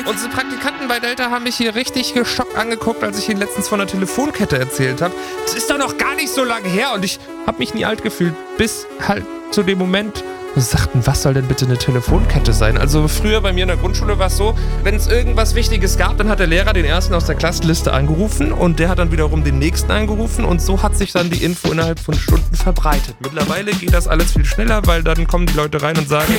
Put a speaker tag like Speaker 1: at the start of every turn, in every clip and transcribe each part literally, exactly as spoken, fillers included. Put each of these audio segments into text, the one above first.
Speaker 1: Unsere Praktikanten bei Delta haben mich hier richtig geschockt angeguckt, als ich ihnen letztens von der Telefonkette erzählt habe. Das ist doch noch gar nicht so lange her und ich habe mich nie alt gefühlt, bis halt zu dem Moment, wo sie sagten, was soll denn bitte eine Telefonkette sein? Also früher bei mir in der Grundschule war es so, wenn es irgendwas Wichtiges gab, dann hat der Lehrer den ersten aus der Klassenliste angerufen und der hat dann wiederum den nächsten angerufen und so hat sich dann die Info innerhalb von Stunden verbreitet. Mittlerweile geht das alles viel schneller, weil dann kommen die Leute rein und sagen,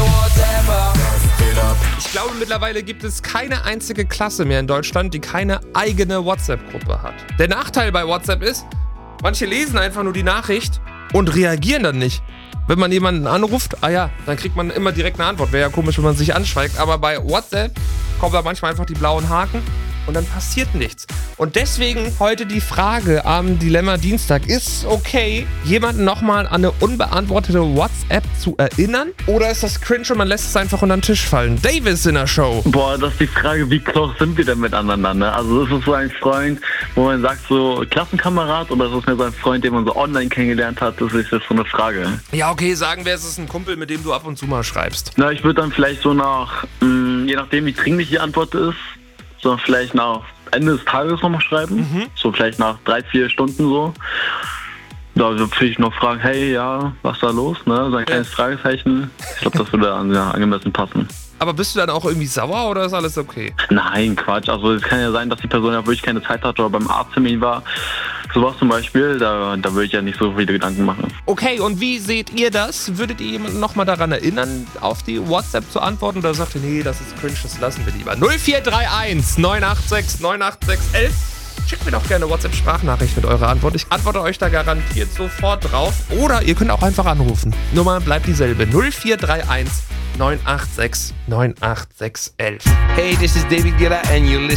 Speaker 1: ich glaube, mittlerweile gibt es keine einzige Klasse mehr in Deutschland, die keine eigene WhatsApp-Gruppe hat. Der Nachteil bei WhatsApp ist, manche lesen einfach nur die Nachricht und reagieren dann nicht. Wenn man jemanden anruft, ah ja, dann kriegt man immer direkt eine Antwort. Wäre ja komisch, wenn man sich anschweigt. Aber bei WhatsApp kommen da manchmal einfach die blauen Haken und dann passiert nichts. Und deswegen heute die Frage am Dilemma Dienstag. Ist okay, jemanden nochmal an eine unbeantwortete WhatsApp zu erinnern? Oder ist das cringe und man lässt es einfach unter den Tisch fallen? Davis in der Show.
Speaker 2: Boah, das ist die Frage, wie close sind wir denn miteinander, ne? Also ist es so ein Freund, wo man sagt so Klassenkamerad oder ist es mehr so ein Freund, den man so online kennengelernt hat? Das ist jetzt so eine Frage.
Speaker 1: Ja, okay, sagen wir, es ist ein Kumpel, mit dem du ab und zu mal schreibst.
Speaker 2: Na, ich würde dann vielleicht so nach, mh, je nachdem wie dringlich die Antwort ist, so vielleicht nach Ende des Tages nochmal schreiben. Mhm. So vielleicht nach drei, vier Stunden so. Da würde ich noch fragen, hey, ja, was ist da los? Ne? So ein kleines ja. Fragezeichen. Ich glaube, das würde dann ja, angemessen passen.
Speaker 1: Aber bist du dann auch irgendwie sauer oder ist alles okay?
Speaker 2: Nein, Quatsch. Also es kann ja sein, dass die Person ja wirklich keine Zeit hatte oder beim Arzttermin war. Sowas zum Beispiel, da, da würde ich ja nicht so viele Gedanken machen.
Speaker 1: Okay, und wie seht ihr das? Würdet ihr jemanden nochmal daran erinnern, auf die WhatsApp zu antworten? Oder sagt ihr, nee, das ist cringe, das lassen wir lieber. null vier drei eins neun acht sechs neun acht sechs eins. Schickt mir doch gerne eine WhatsApp-Sprachnachricht mit eurer Antwort. Ich antworte euch da garantiert sofort drauf. Oder ihr könnt auch einfach anrufen. Nummer bleibt dieselbe. null vier drei eins neun acht sechs neun acht sechs eins.
Speaker 3: Hey, this is David Guetta and you listen